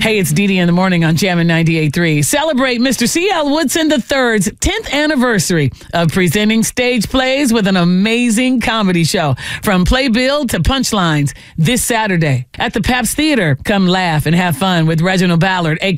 Hey, it's Dee Dee in the morning on Jammin' 98.3. Celebrate Mr. C.L. Woodson III's 10th anniversary of presenting stage plays with an amazing comedy show. From playbill to punchlines this Saturday at the Pabst Theater. Come laugh and have fun with Reginald Ballard,